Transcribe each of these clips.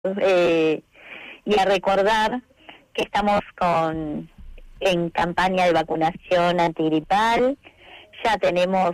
eh, y a recordar que estamos en campaña de vacunación antigripal. Ya tenemos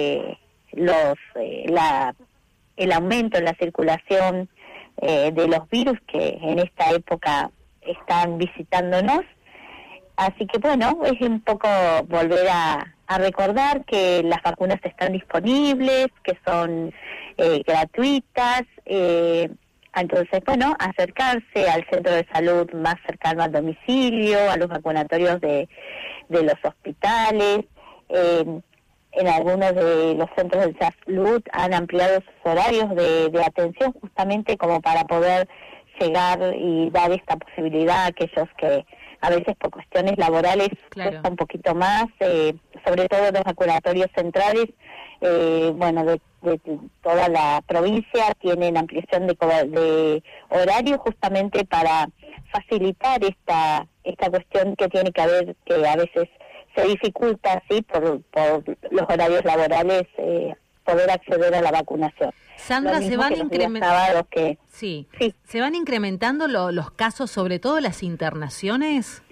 el aumento en la circulación de los virus que en esta época están visitándonos. Así que bueno, es un poco volver a recordar que las vacunas están disponibles, que son gratuitas. Entonces, bueno, acercarse al centro de salud más cercano al domicilio, a los vacunatorios de los hospitales. En algunos de los centros de salud han ampliado sus horarios de atención justamente como para poder llegar y dar esta posibilidad a aquellos que a veces por cuestiones laborales cuesta un poquito más, sobre todo los vacunatorios centrales, de toda la provincia tienen ampliación de horario justamente para facilitar esta cuestión que tiene que haber, que a veces se dificulta, ¿sí?, por los horarios laborales, poder acceder a la vacunación. Sandra, se van incrementando los casos, sobre todo las internaciones.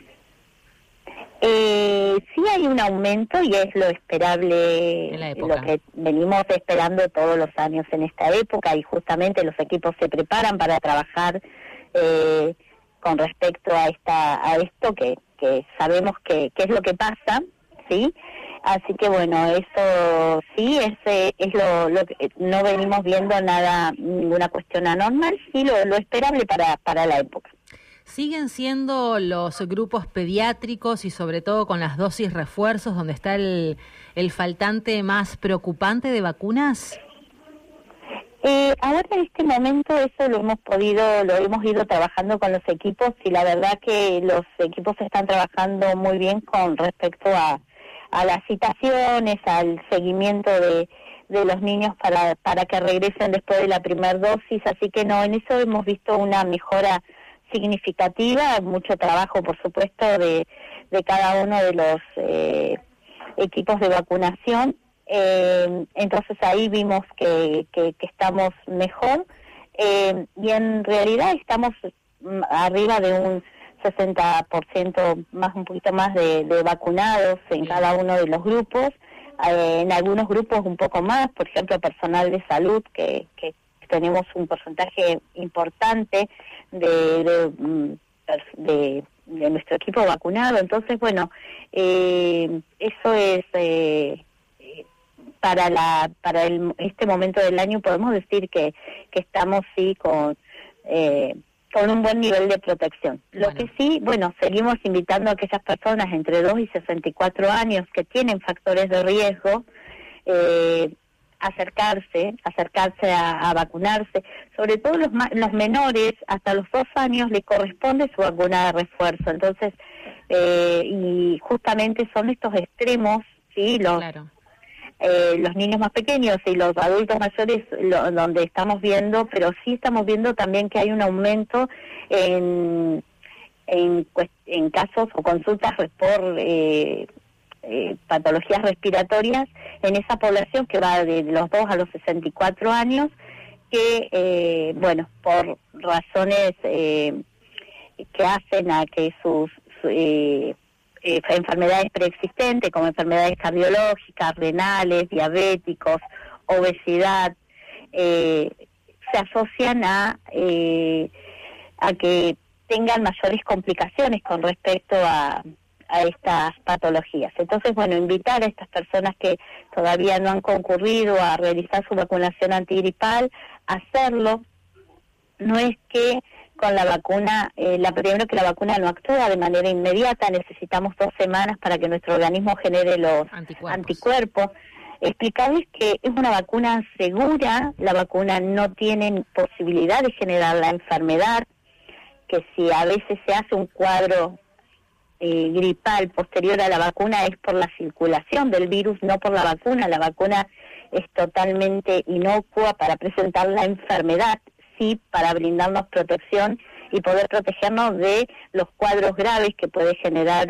Sí hay un aumento y es lo esperable, lo que venimos esperando todos los años en esta época, y justamente los equipos se preparan para trabajar con respecto a esto que sabemos que es lo que pasa, ¿sí? Así que bueno, eso sí es lo que no venimos viendo ninguna cuestión anormal, sí lo esperable para la época. ¿Siguen siendo los grupos pediátricos y sobre todo con las dosis refuerzos donde está el faltante más preocupante de vacunas? Ahora en este momento eso lo hemos ido trabajando con los equipos, y la verdad que los equipos están trabajando muy bien con respecto a las citaciones, al seguimiento de los niños para que regresen después de la primera dosis, así que no, en eso hemos visto una mejora significativa, mucho trabajo por supuesto de cada uno de los equipos de vacunación. Entonces ahí vimos que estamos mejor, y en realidad estamos arriba de un 60% más, un poquito más de vacunados en cada uno de los grupos. En algunos grupos un poco más, por ejemplo personal de salud, que tenemos un porcentaje importante de nuestro equipo vacunado. Entonces bueno, eso es este momento del año podemos decir que estamos sí con un buen nivel de protección. Lo que sí, bueno, seguimos invitando a aquellas personas entre 2 y 64 años que tienen factores de riesgo, acercarse a vacunarse. Sobre todo los menores, hasta los 2 años le corresponde su vacuna de refuerzo. Entonces, y justamente son estos extremos, ¿sí? Los niños más pequeños y los adultos mayores donde estamos viendo, pero sí estamos viendo también que hay un aumento en casos o consultas por patologías respiratorias en esa población que va de los 2 a los 64 años, que por razones que hacen a que sus enfermedades preexistentes como enfermedades cardiológicas, renales, diabéticos, obesidad, se asocian a que tengan mayores complicaciones con respecto a estas patologías. Entonces, bueno, invitar a estas personas que todavía no han concurrido a realizar su vacunación antigripal, a hacerlo. No es que con la vacuna, primero que la vacuna no actúa de manera inmediata, necesitamos 2 semanas para que nuestro organismo genere los anticuerpos. Explicarles que es una vacuna segura, la vacuna no tiene posibilidad de generar la enfermedad, que si a veces se hace un cuadro gripal posterior a la vacuna es por la circulación del virus, no por la vacuna. La vacuna es totalmente inocua para presentar la enfermedad, sí para brindarnos protección y poder protegernos de los cuadros graves que puede generar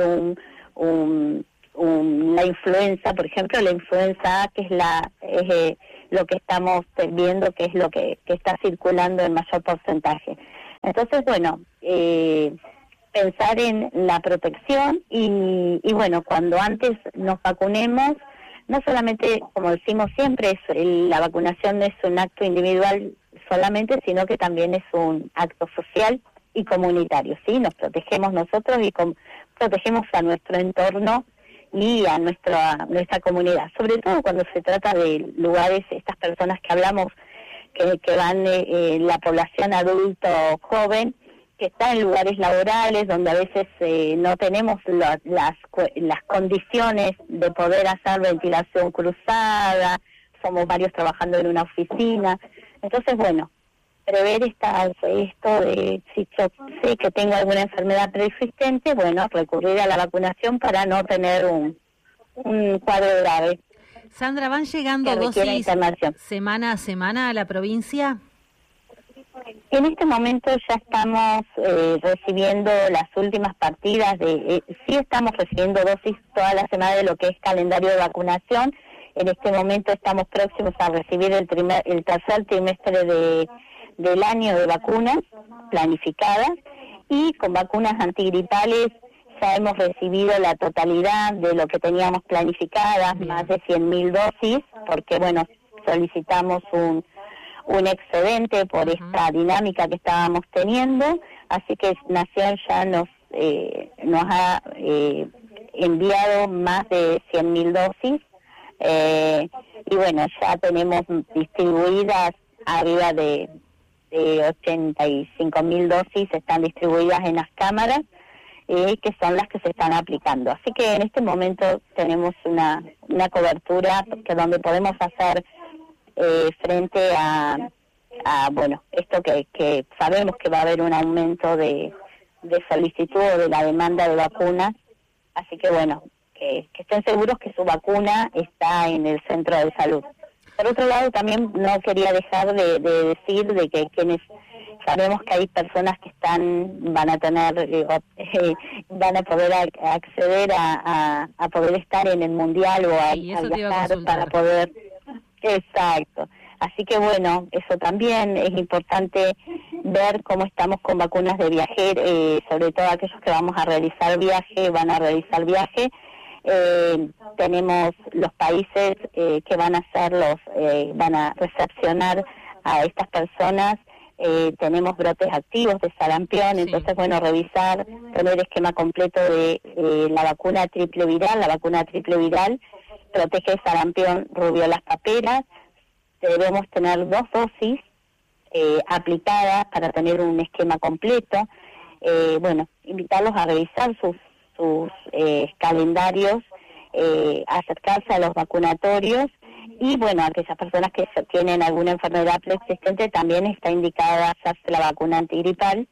la influenza, por ejemplo, la influenza A, que es lo que estamos viendo, que es lo que está circulando en mayor porcentaje. Entonces, bueno, pensar en la protección y bueno, cuando antes nos vacunemos, no solamente, como decimos siempre, la vacunación no es un acto individual solamente, sino que también es un acto social y comunitario, ¿sí? Nos protegemos nosotros y protegemos a nuestro entorno y a nuestra comunidad, sobre todo cuando se trata de lugares, estas personas que hablamos, que van la población adulto joven, que está en lugares laborales donde a veces no tenemos las condiciones de poder hacer ventilación cruzada, somos varios trabajando en una oficina. Entonces, bueno, prever esto de si yo sé que tengo alguna enfermedad preexistente, bueno, recurrir a la vacunación para no tener un cuadro grave. Sandra, ¿van llegando dosis semana a semana a la provincia? En este momento ya estamos recibiendo las últimas partidas sí estamos recibiendo dosis toda la semana de lo que es calendario de vacunación. En este momento estamos próximos a recibir el tercer trimestre del año de vacunas planificadas, y con vacunas antigripales ya hemos recibido la totalidad de lo que teníamos planificadas, más de 100.000 dosis, porque bueno, solicitamos un excedente por esta dinámica que estábamos teniendo, así que Nación ya nos ha enviado más de 100.000 dosis, y bueno, ya tenemos distribuidas arriba de 85.000 dosis, están distribuidas en las cámaras, que son las que se están aplicando. Así que en este momento tenemos una cobertura donde podemos hacer frente a bueno, esto que sabemos que va a haber un aumento de solicitud o de la demanda de vacunas, así que bueno, que estén seguros que su vacuna está en el centro de salud. Por otro lado, también no quería dejar de decir de que quienes sabemos que hay personas que van a poder acceder a poder estar en el mundial o a viajar para poder. Exacto. Así que bueno, eso también es importante ver cómo estamos con vacunas de viajeros, sobre todo aquellos que van a realizar viaje. Tenemos los países que van a recepcionar a estas personas. Tenemos brotes activos de sarampión, sí. Entonces bueno, revisar, tener esquema completo de la vacuna triple viral. La vacuna triple viral protege de sarampión, rubiolas, paperas. Debemos tener 2 dosis aplicadas para tener un esquema completo. Bueno, invitarlos a revisar sus calendarios, acercarse a los vacunatorios, y bueno, aquellas personas que tienen alguna enfermedad preexistente también está indicada hacerse la vacuna antigripal.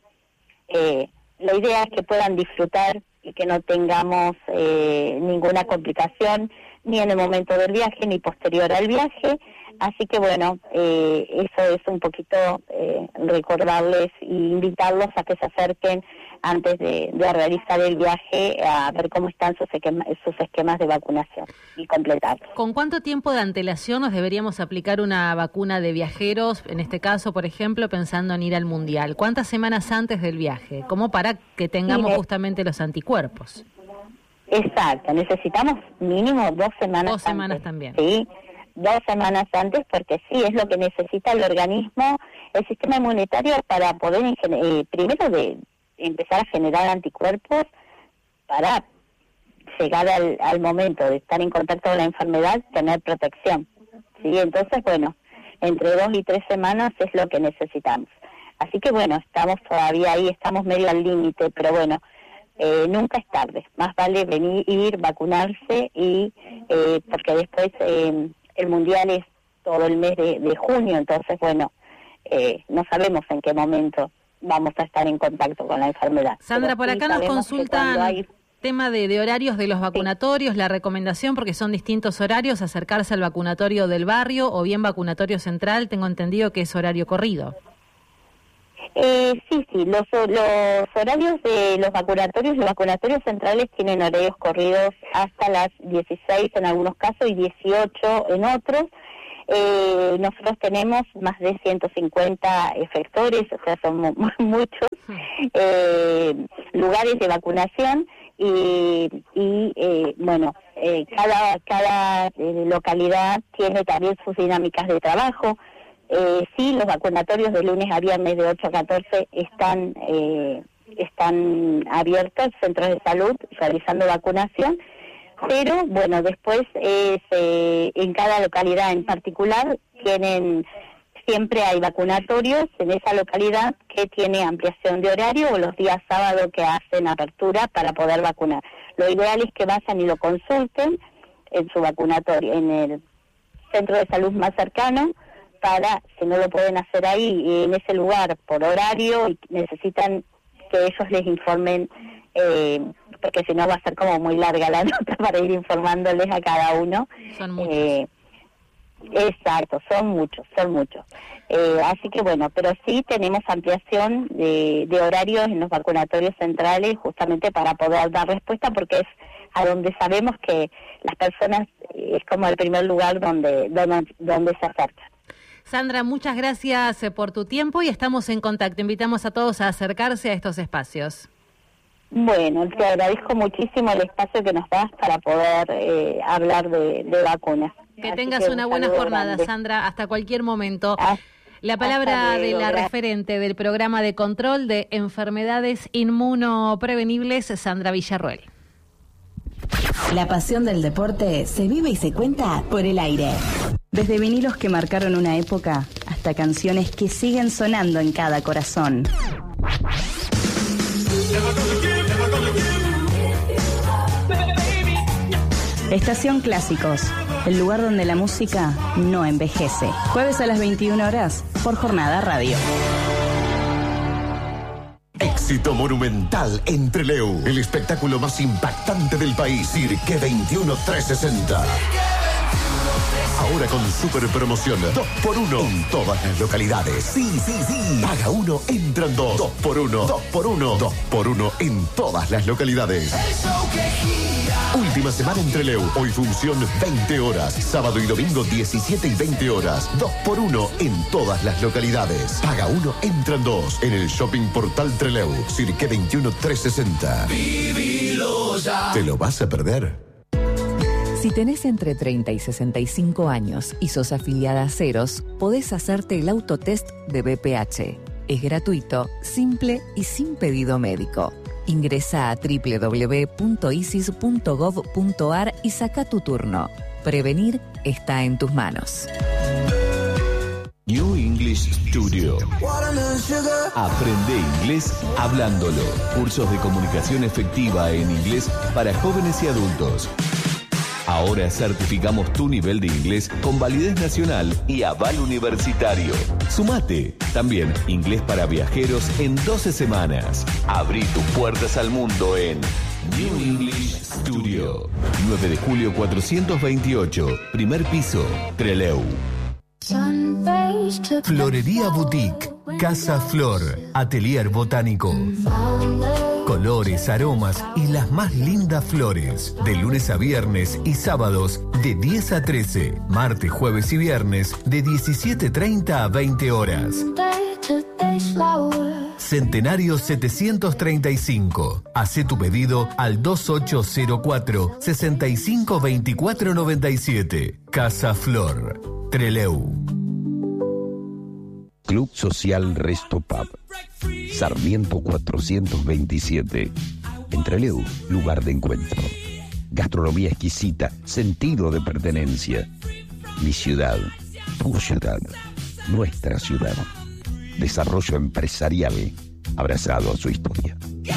La idea es que puedan disfrutar y que no tengamos ninguna complicación ni en el momento del viaje ni posterior al viaje. Así que bueno, eso es un poquito recordarles e invitarlos a que se acerquen antes de realizar el viaje a ver cómo están sus esquemas de vacunación y completarlos. ¿Con cuánto tiempo de antelación nos deberíamos aplicar una vacuna de viajeros, en este caso, por ejemplo, pensando en ir al Mundial? ¿Cuántas semanas antes del viaje? Como para que tengamos justamente los anticuerpos. Exacto, necesitamos mínimo 2 semanas 2 semanas antes, también. Sí, 2 semanas antes, porque sí, es lo que necesita el organismo, el sistema inmunitario, para poder primero empezar a generar anticuerpos para llegar al momento de estar en contacto con la enfermedad, tener protección. ¿Sí? Entonces, bueno, entre 2 y 3 semanas es lo que necesitamos. Así que bueno, estamos todavía ahí, estamos medio al límite, pero bueno, nunca es tarde. Más vale ir, vacunarse, y porque después el Mundial es todo el mes de junio, entonces bueno, no sabemos en qué momento vamos a estar en contacto con la enfermedad. Sandra, por acá nos consultan tema de horarios de los vacunatorios, sí. La recomendación, porque son distintos horarios, acercarse al vacunatorio del barrio o bien vacunatorio central, tengo entendido que es horario corrido. Sí, los horarios de los vacunatorios centrales tienen horarios corridos hasta las 16 en algunos casos y 18 en otros. Nosotros tenemos más de 150 efectores, o sea, son muchos lugares de vacunación y bueno, cada localidad tiene también sus dinámicas de trabajo. Sí, los vacunatorios de lunes a viernes de 8 a 14 están abiertos, centros de salud realizando vacunación, pero bueno, después en cada localidad en particular siempre hay vacunatorios en esa localidad que tiene ampliación de horario o los días sábados que hacen apertura para poder vacunar. Lo ideal es que vayan y lo consulten en su vacunatorio, en el centro de salud más cercano, para, si no lo pueden hacer ahí, en ese lugar por horario, y necesitan que ellos les informen, porque si no va a ser como muy larga la nota para ir informándoles a cada uno. Son muchos. Exacto, son muchos. Así que bueno, pero sí tenemos ampliación de horarios en los vacunatorios centrales justamente para poder dar respuesta, porque es a donde sabemos que las personas es como el primer lugar donde se acercan. Sandra, muchas gracias por tu tiempo y estamos en contacto. Invitamos a todos a acercarse a estos espacios. Bueno, te agradezco muchísimo el espacio que nos das para poder hablar de vacunas. Que tengas una buena jornada, grande. Sandra, hasta cualquier momento. La palabra de la referente del programa de control de enfermedades inmunoprevenibles, Sandra Villarroel. La pasión del deporte se vive y se cuenta por el aire. Desde vinilos que marcaron una época hasta canciones que siguen sonando en cada corazón. Estación Clásicos, el lugar donde la música no envejece. Jueves a las 21 horas por Jornada Radio. Éxito monumental en Trelew. El espectáculo más impactante del país. Cirque 21 360. Ahora con super promoción 2x1 en todas las localidades. Sí. Paga 1, entran 2. 2x1. 2x1 en todas las localidades. Última semana en Trelew. Hoy función 20 horas. Sábado y domingo 17 y 20 horas. 2x1 en todas las localidades. Paga 1, entran 2. En el Shopping Portal Trelew. Cirque 21 360. Vivilo ya. ¿Te lo vas a perder? Si tenés entre 30 y 65 años y sos afiliada a Ceros, podés hacerte el autotest de BPH. Es gratuito, simple y sin pedido médico. Ingresa a www.isis.gov.ar y saca tu turno. Prevenir está en tus manos. New English Studio. Aprende inglés hablándolo. Cursos de comunicación efectiva en inglés para jóvenes y adultos. Ahora certificamos tu nivel de inglés con validez nacional y aval universitario. Sumate. También inglés para viajeros en 12 semanas. Abrí tus puertas al mundo en New English Studio. 9 de julio 428. Primer piso, Trelew. Florería Boutique. Casa Flor. Atelier botánico. Colores, aromas y las más lindas flores. De lunes a viernes y sábados de 10 a 13. Martes, jueves y viernes de 17:30 a 20 horas. Centenario 735. Hacé tu pedido al 2804-652497. Casa Flor. Trelew. Club Social Resto Pub. Sarmiento 427. En Trelew, lugar de encuentro. Gastronomía exquisita, sentido de pertenencia. Mi ciudad, tu ciudad, nuestra ciudad. Desarrollo empresarial abrazado a su historia.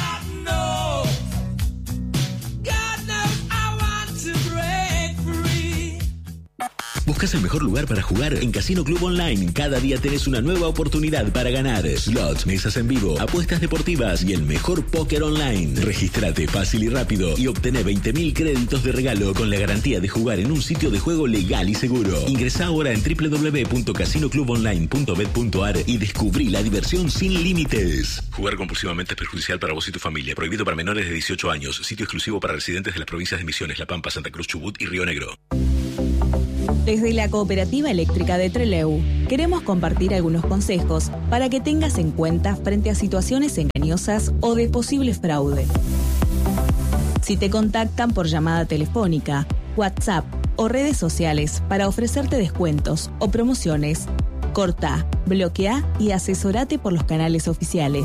¿Buscas el mejor lugar para jugar? En Casino Club Online, cada día tenés una nueva oportunidad para ganar. Slots, mesas en vivo, apuestas deportivas y el mejor póker online. Regístrate fácil y rápido y obtené 20.000 créditos de regalo con la garantía de jugar en un sitio de juego legal y seguro. Ingresá ahora en www.casinoclubonline.bet.ar y descubrí la diversión sin límites. Jugar compulsivamente es perjudicial para vos y tu familia. Prohibido para menores de 18 años. Sitio exclusivo para residentes de las provincias de Misiones, La Pampa, Santa Cruz, Chubut y Río Negro. Desde la Cooperativa Eléctrica de Trelew, queremos compartir algunos consejos para que tengas en cuenta frente a situaciones engañosas o de posible fraude. Si te contactan por llamada telefónica, WhatsApp o redes sociales para ofrecerte descuentos o promociones, corta, bloquea y asesorate por los canales oficiales.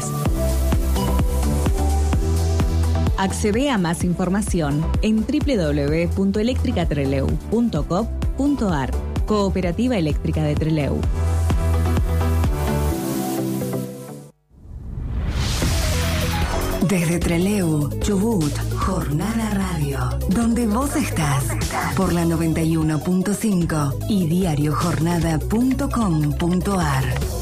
Accede a más información en www.electricatreleu.com.ar. Cooperativa Eléctrica de Trelew. Desde Trelew, Chubut, Jornada Radio, donde vos estás, por la 91.5 y diariojornada.com.ar.